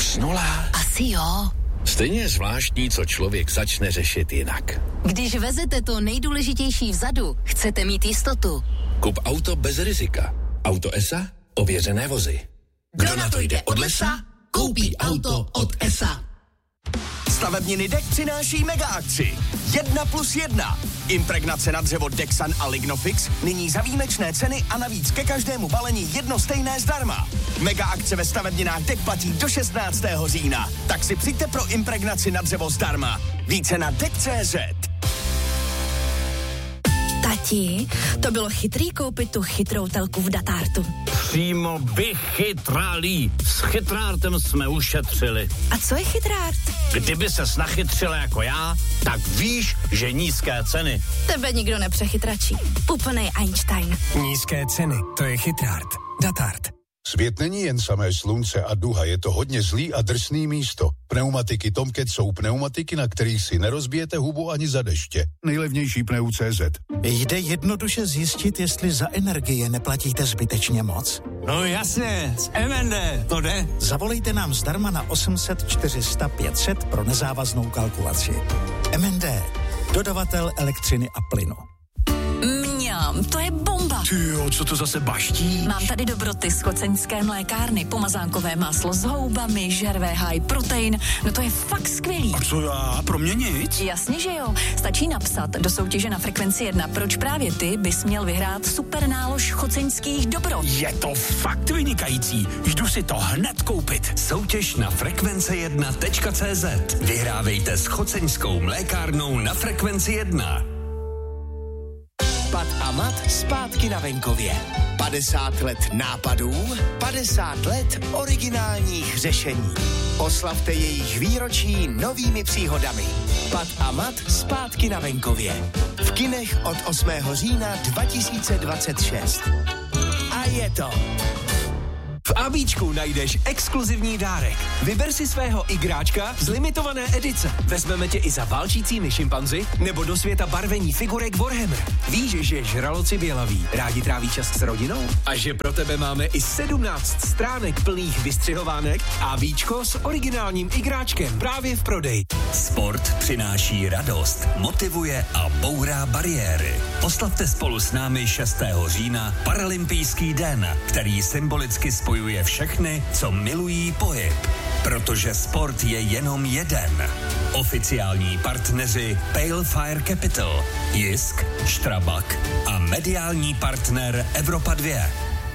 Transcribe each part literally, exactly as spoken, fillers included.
Usnula? Asi jo. Stejně je zvláštní, co člověk začne řešit jinak. Když vezete to nejdůležitější vzadu, chcete mít jistotu. Kup auto bez rizika. Auto E S A? Ověřené vozy. Kdo na to jde od lesa, koupí auto od E S A. Stavebniny Dek přináší mega akci. Jedna plus jedna. Impregnace na dřevo Dexan a Lignofix nyní za výjimečné ceny a navíc ke každému balení jedno stejné zdarma. Mega akce ve stavebninách Dek platí do šestnáctého října. Tak si přijďte pro impregnaci na dřevo zdarma. Více na dek tečka cé zet. Tati, to bylo chytrý koupit tu chytrou telku v Datartu. Přímo vychytralý. S chytrártem jsme ušetřili. A co je chytrárt? Kdyby ses nachytřila jako já, tak víš, že nízké ceny. Tebe nikdo nepřechytračí. Úplnej Einstein. Nízké ceny, to je chytrárt. Datart. Svět není jen samé slunce a duha, je to hodně zlý a drsný místo. Pneumatiky Tomcat jsou pneumatiky, na kterých si nerozbijete hubu ani za deště. Nejlevnější pneu tečka cé zet. Jde jednoduše zjistit, jestli za energie neplatíte zbytečně moc? No jasně, z M N D, to jde. Zavolejte nám zdarma na osm set čtyři sta pět set pro nezávaznou kalkulaci. M N D, dodavatel elektřiny a plynu. Mňam, to je bomba. Tyjo, co to zase baští? Mám tady dobroty z choceňské mlékárny, pomazánkové máslo s houbami, žervé high protein, no to je fakt skvělý. A co já? Pro mě nic? Jasně, že jo. Stačí napsat do soutěže na Frekvenci jedna, proč právě ty bys měl vyhrát super nálož choceňských dobrot. Je to fakt vynikající. Jdu si to hned koupit. Soutěž na frekvence jedna tečka cé zet. Vyhrávejte s choceňskou mlékárnou na Frekvenci jedna. Pat a mat zpátky na venkově. padesát let nápadů, padesát let originálních řešení. Oslavte jejich výročí novými příhodami. Pat a mat zpátky na venkově. V kinech od osmého října dva tisíce dvacet šest. A je to... V ABčku najdeš exkluzivní dárek. Vyber si svého igráčka z limitované edice. Vezmeme tě i za válčícími šimpanzi nebo do světa barvení figurek Warhammer. Víš, že žraloci bělaví rádi tráví čas s rodinou? A že pro tebe máme i sedmnáct stránek plných vystřihovánek ABčko s originálním igráčkem právě v prodeji. Sport přináší radost, motivuje a bourá bariéry. Oslavte spolu s námi šestého října Paralympijský den, který symbolicky spojuje všechny, co milují pohyb. Protože sport je jenom jeden. Oficiální partneři Pale Fire Capital, Jisk, Strabag a mediální partner Evropa dva.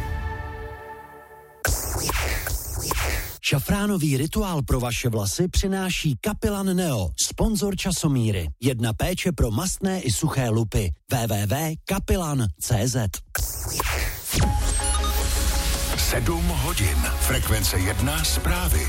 Šafránový rituál pro vaše vlasy přináší Kapilan Neo, sponzor časomíry. Jedna péče pro mastné i suché lupy. w w w tečka kapilan tečka cé zet. Sedm hodin. Frekvence jedna zprávy.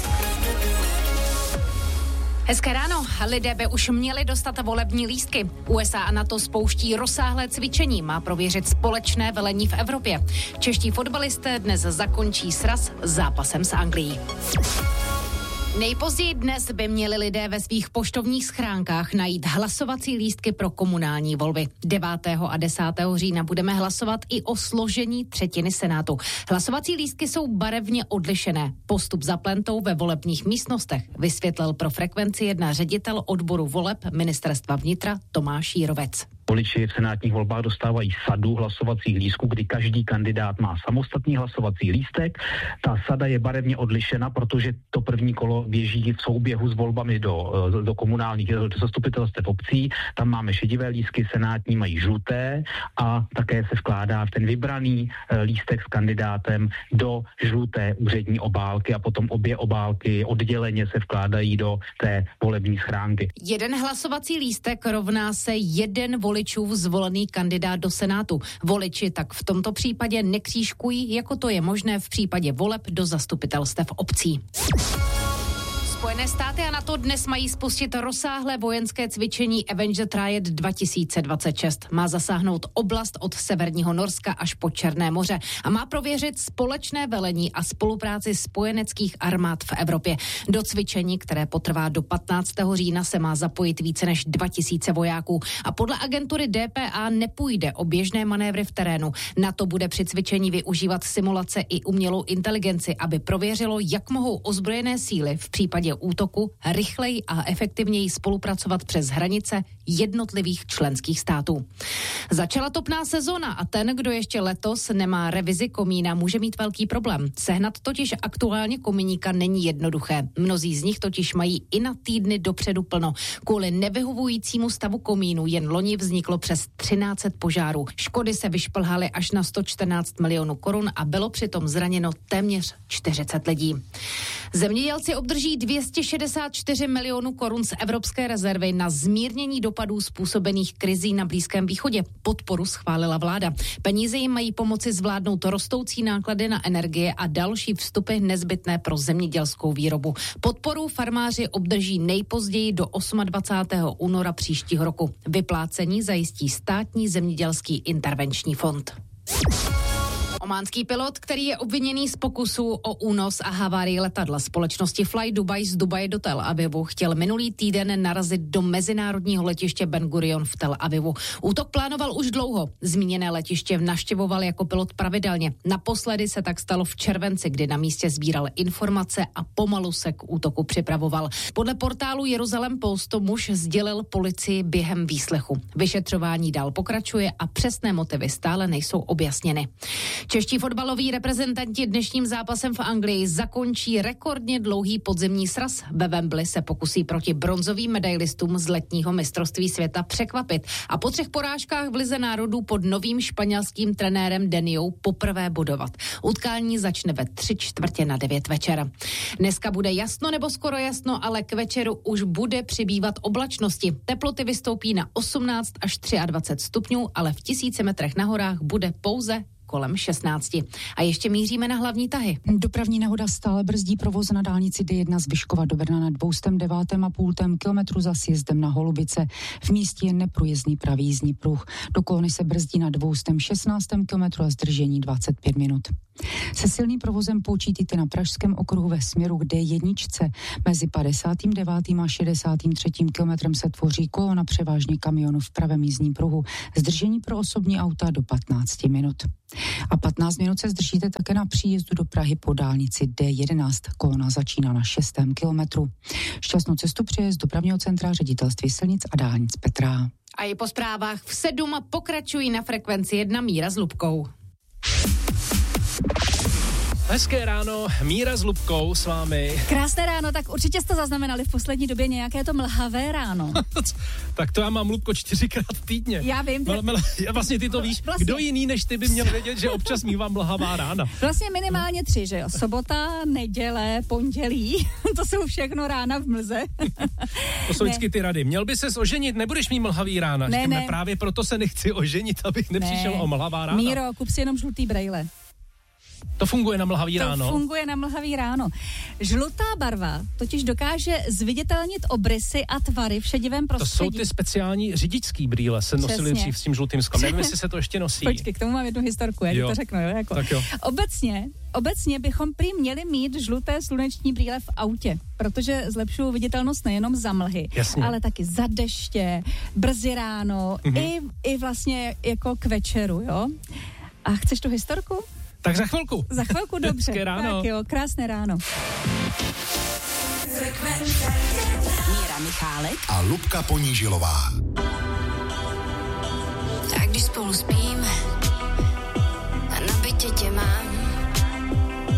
Hezké ráno. Lidé by už měli dostat volební lístky. U S A a NATO spouští rozsáhlé cvičení. Má prověřit společné velení v Evropě. Čeští fotbalisté dnes zakončí sraz zápasem s Anglií. Nejpozději dnes by měli lidé ve svých poštovních schránkách najít hlasovací lístky pro komunální volby. devátého a desátého října budeme hlasovat i o složení třetiny Senátu. Hlasovací lístky jsou barevně odlišené. Postup za plentou ve volebních místnostech vysvětlil pro Frekvenci jedna ředitel odboru voleb Ministerstva vnitra Tomáš Jírovec. Voliči v senátních volbách dostávají sadu hlasovacích lístků, kdy každý kandidát má samostatný hlasovací lístek. Ta sada je barevně odlišena, protože to první kolo běží v souběhu s volbami do, do komunálních zastupitelstev obcí. Tam máme šedivé lístky, senátní mají žluté a také se vkládá ten vybraný lístek s kandidátem do žluté úřední obálky a potom obě obálky odděleně se vkládají do té volební schránky. Jeden hlasovací lístek rovná se jeden voličův zvolený kandidát do Senátu. Voliči tak v tomto případě nekřížkují, jako to je možné v případě voleb do zastupitelstev obcí. Spojené státy a NATO dnes mají spustit rozsáhlé vojenské cvičení Avenger Triad dva tisíce dvacet šest. Má zasáhnout oblast od severního Norska až po Černé moře a má prověřit společné velení a spolupráci spojeneckých armád v Evropě. Do cvičení, které potrvá do patnáctého října, se má zapojit více než dva tisíce vojáků a podle agentury D P A nepůjde o běžné manévry v terénu. NATO bude při cvičení využívat simulace i umělou inteligenci, aby prověřilo, jak mohou ozbrojené síly v případě útoku rychleji a efektivněji spolupracovat přes hranice jednotlivých členských států. Začala topná sezóna a ten, kdo ještě letos nemá revizi komína, může mít velký problém. Sehnat totiž aktuálně komíníka není jednoduché. Mnozí z nich totiž mají i na týdny dopředu plno. Kvůli nevyhovujícímu stavu komínu jen loni vzniklo přes třináct set požárů. Škody se vyšplhaly až na sto čtrnáct milionů korun a bylo přitom zraněno téměř čtyřicet lidí. Zemědělci obdrží dvě stě šedesát čtyři milionů korun z Evropské rezervy na zmírnění dopadů způsobených krizí na Blízkém východě. Podporu schválila vláda. Peníze jim mají pomoci zvládnout rostoucí náklady na energie a další vstupy nezbytné pro zemědělskou výrobu. Podporu farmáři obdrží nejpozději do dvacátého osmého února příštího roku. Vyplácení zajistí Státní zemědělský intervenční fond. Ománský pilot, který je obviněný z pokusu o únos a havárii letadla společnosti Fly Dubai z Dubaje do Tel Avivu, chtěl minulý týden narazit do mezinárodního letiště Ben Gurion v Tel Avivu. Útok plánoval už dlouho. Zmíněné letiště navštěvoval jako pilot pravidelně. Naposledy se tak stalo v červenci, kdy na místě sbíral informace a pomalu se k útoku připravoval. Podle portálu Jeruzalem Post muž sdělil policii během výslechu. Vyšetřování dál pokračuje a přesné motivy stále nejsou objasněny. Čeští fotbaloví reprezentanti dnešním zápasem v Anglii zakončí rekordně dlouhý podzimní sraz. Ve Wembley se pokusí proti bronzovým medailistům z letního mistrovství světa překvapit a po třech porážkách v Lize národů pod novým španělským trenérem Deniou poprvé bodovat. Utkání začne ve tři čtvrtě na devět večera. Dneska bude jasno nebo skoro jasno, ale k večeru už bude přibývat oblačnosti. Teploty vystoupí na osmnáct až dvacet tři stupňů, ale v tisíci metrech na horách bude pouze kolem šestnácti. A ještě míříme na hlavní tahy. Dopravní nehoda stále brzdí provoz na dálnici D jedna z Vyškova do Brna na dvě stě devět celá pět kilometru za sjezdem na Holubice. V místě je neprůjezdný pravý jízdní pruh. Do kolony se brzdí na dvě stě šestnáct kilometrů a zdržení dvacet pět minut. Se silným provozem počítejte na pražském okruhu ve směru k D jedna. Mezi padesátým devátým a šedesátým třetím kilometrem se tvoří kolona převážně kamionů v pravém jízdním pruhu. Zdržení pro osobní auta do patnáct minut. A patnáct minut se zdržíte také na příjezdu do Prahy po dálnici D jedenáct. Kolona začíná na šestém kilometru. Šťastnou cestu přeje z dopravního centra Ředitelství silnic a dálnic Petra. A i po zprávách v sedm pokračují na frekvenci jedna Míra s Lubkou. Hezké ráno, Míra s Lubkou s vámi. Krásné ráno, tak určitě jste zaznamenali v poslední době nějaké to mlhavé ráno. Tak to já mám, Lubko, čtyřikrát týdně. Já vím. Ml, ml, vlastně ty to víš, vlastně. Kdo jiný než ty by měl vědět, že občas mívám mlhavá rána. Vlastně minimálně tři, že jo? Sobota, neděle, pondělí, to jsou všechno rána v mlze. To jsou vždycky ty rady. Měl by ses oženit, nebudeš mít mlhavý rána. Ne, Říkám, ne. Právě proto se nechci oženit, abych nepřišel ne. o mlhavá rána. Míro, kup si jenom žlutý brejle. To funguje na mlhavý to ráno? To funguje na mlhavý ráno. Žlutá barva totiž dokáže zviditelnit obrysy a tvary v šedivém prostředí. To jsou ty speciální řidičský brýle, se nosily dřív s tím žlutým sklem. Nevím, jestli se to ještě nosí. Počkej, k tomu mám jednu historku, jak to řeknu. Jo, jako. Tak jo. Obecně, obecně bychom prý měli mít žluté sluneční brýle v autě, protože zlepšují viditelnost nejenom za mlhy, Jasně. ale taky za deště, brzy ráno, mm-hmm. i, i vlastně jako k večeru, jo. A chceš tu historku? Tak za chvilku. Za chvilku, dobře. Hezké ráno. Tak jo, krásné ráno. Míra Michálek a Lubka Ponížilová. Tak když spolu spíme a na bytě tě mám,